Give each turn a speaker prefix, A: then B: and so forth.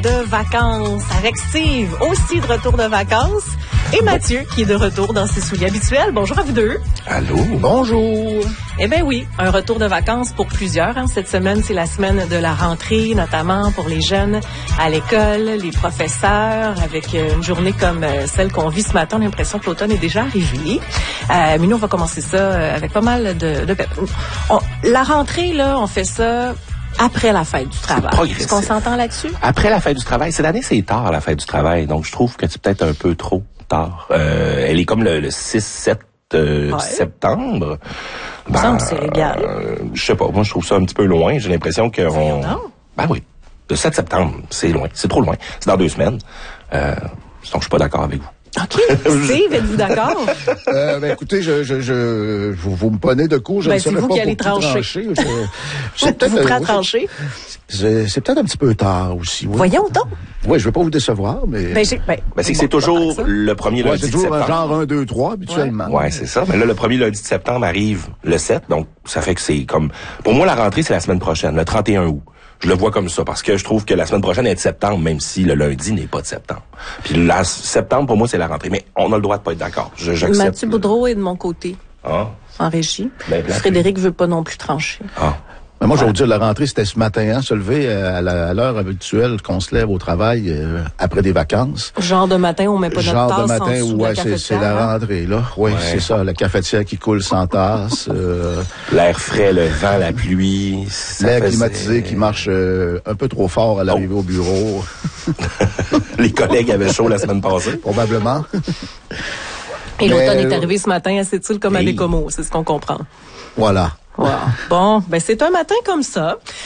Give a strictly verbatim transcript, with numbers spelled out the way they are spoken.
A: de vacances, avec Steve, aussi de retour de vacances, et Mathieu, qui est de retour dans ses souliers habituels. Bonjour à vous deux.
B: Allô, bonjour.
A: Eh bien oui, un retour de vacances pour plusieurs. Hein. Cette semaine, c'est la semaine de la rentrée, notamment pour les jeunes à l'école, les professeurs, avec une journée comme celle qu'on vit ce matin. On a l'impression que l'automne est déjà arrivé. Euh, mais nous, on va commencer ça avec pas mal de... de... On, la rentrée, là, on fait ça... après la fête du travail. Est-ce qu'on s'entend là-dessus?
B: Après la fête du travail. Cette année, c'est tard, la fête du travail. Donc, je trouve que c'est peut-être un peu trop tard. Euh, elle est comme le, le six sept euh, ouais. septembre.
A: Il me semble que c'est légal.
B: Euh, je sais pas. Moi, je trouve ça un petit peu loin. J'ai l'impression qu'on... Ben oui. Le sept septembre, c'est loin. C'est trop loin. C'est dans deux semaines. Euh, donc, je suis pas d'accord avec vous.
A: OK. Steve, êtes-vous d'accord?
C: euh, ben, écoutez, je, je, je, vous, vous me prenez de court. Je
A: ben,
C: ne
A: c'est
C: savais
A: vous
C: pas
A: qui allez trancher.
C: trancher. Je,
A: c'est peut-être vous prêt à trancher?
C: C'est, c'est peut-être un petit peu tard aussi. Oui.
A: Voyons donc.
C: Oui, je ne vais pas vous décevoir, mais...
A: Ben, j'ai, ben,
B: ben, c'est que c'est toujours le premier lundi
C: ouais,
B: de septembre.
C: C'est toujours un genre un, deux, trois, habituellement.
B: Ouais, ouais, c'est ça. Mais là, le premier lundi de septembre arrive le sept, donc ça fait que c'est comme... Pour moi, la rentrée, c'est la semaine prochaine, le trente et un août. Je le vois comme ça, parce que je trouve que la semaine prochaine est de septembre, même si le lundi n'est pas de septembre. Puis la septembre, pour moi, c'est la rentrée. Mais on a le droit de pas être d'accord. Je, j'accepte.
A: Mathieu Boudreau est de mon côté.
B: Ah.
A: En régie.
B: Ben,
A: Frédéric veut pas non plus trancher.
B: Ah.
C: Mais moi, ouais. je vais vous dire, la rentrée, c'était ce matin, hein, se lever à, la, à l'heure habituelle qu'on se lève au travail euh, après des vacances.
A: Genre de matin, on met pas
C: Genre
A: notre tasse
C: de matin,
A: en dessous
C: ouais,
A: de la
C: c'est, c'est la rentrée, là. Oui, ouais. c'est ça, la cafetière qui coule sans tasse. Euh,
B: L'air frais, le vent, la pluie.
C: L'air
B: faisait...
C: climatisé qui marche euh, un peu trop fort à l'arrivée oh. au bureau.
B: Les collègues avaient chaud la semaine passée.
C: Probablement.
A: Et Mais, l'automne est arrivé ce matin à Sept-Îles comme à Bécomo, c'est ce qu'on comprend.
C: Voilà.
A: Wow. Bon, ben c'est un matin comme ça.